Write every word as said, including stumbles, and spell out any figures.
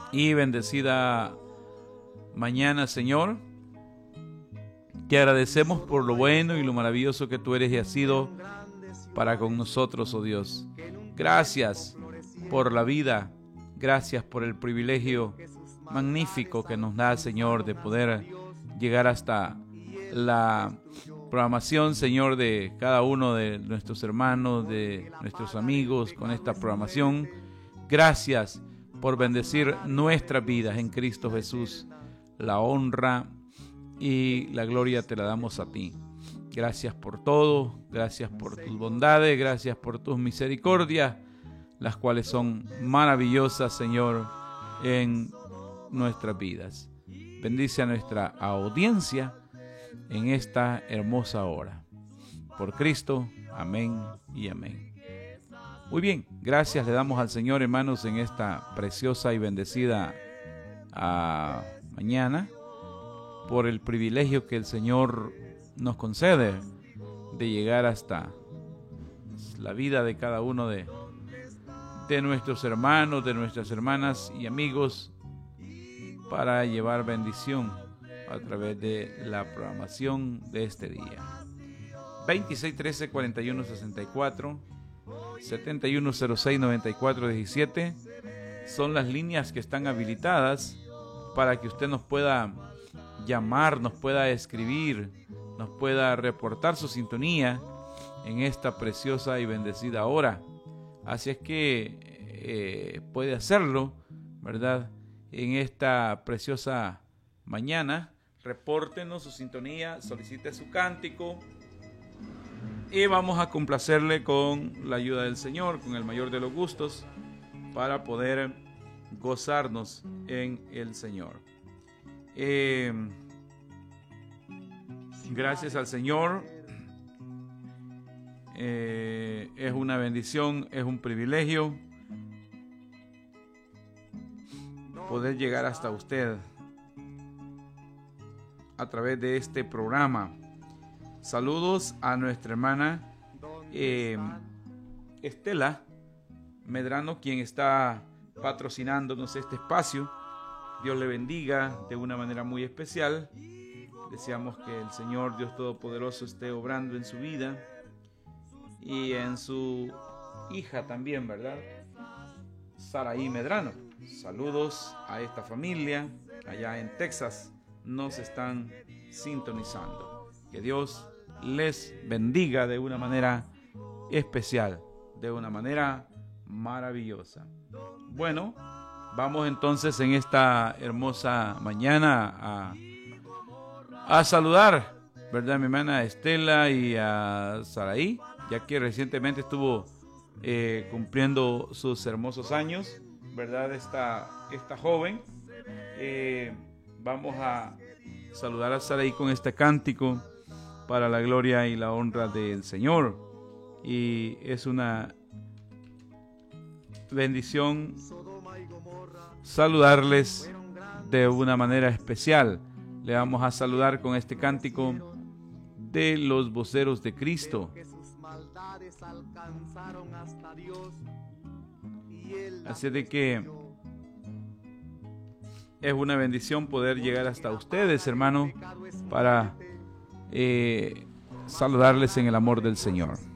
y bendecida mañana, Señor. Te agradecemos por lo bueno y lo maravilloso que tú eres y has sido para con nosotros, oh Dios. Gracias por la vida, gracias por el privilegio magnífico que nos da, Señor, de poder llegar hasta la programación, Señor, de cada uno de nuestros hermanos, de nuestros amigos con esta programación. Gracias por bendecir nuestras vidas en Cristo Jesús. La honra y la gloria te la damos a ti. Gracias por todo, gracias por tus bondades, gracias por tus misericordias, las cuales son maravillosas, Señor, en nuestras vidas. Bendice a nuestra audiencia en esta hermosa hora. Por Cristo, amén y amén. Muy bien, gracias le damos al Señor, hermanos, en esta preciosa y bendecida uh, mañana, por el privilegio que el Señor nos concede de llegar hasta la vida de cada uno de, de nuestros hermanos, de nuestras hermanas y amigos, para llevar bendición a través de la programación de este día. veintiséis trece cuarenta y uno sesenta y cuatro, setenta y uno cero seis noventa y cuatro diecisiete son las líneas que están habilitadas para que usted nos pueda llamar, nos pueda escribir, nos pueda reportar su sintonía en esta preciosa y bendecida hora. Así es que eh, puede hacerlo, ¿verdad? En esta preciosa mañana, repórtenos su sintonía, solicite su cántico y vamos a complacerle con la ayuda del Señor, con el mayor de los gustos, para poder gozarnos en el Señor. Eh, gracias al Señor. Eh, es una bendición, es un privilegio poder llegar hasta usted a través de este programa. Saludos a nuestra hermana eh, Estela Medrano, quien está patrocinándonos este espacio. Dios le bendiga de una manera muy especial. Deseamos que el Señor Dios Todopoderoso esté obrando en su vida y en su hija también, ¿verdad? Saraí Medrano. Saludos a esta familia allá en Texas. Nos están sintonizando. Que Dios les bendiga de una manera especial, de una manera maravillosa. Bueno, vamos entonces en esta hermosa mañana a, a saludar, ¿verdad? A mi hermana Estela y a Saraí, ya que recientemente estuvo eh, cumpliendo sus hermosos años, ¿verdad? Esta, esta joven. Eh, vamos a saludar a Saraí con este cántico para la gloria y la honra del Señor. Y es una bendición saludarles de una manera especial. Le vamos a saludar con este cántico de los voceros de Cristo. Así de que es una bendición poder llegar hasta ustedes, hermano, para eh, saludarles en el amor del Señor.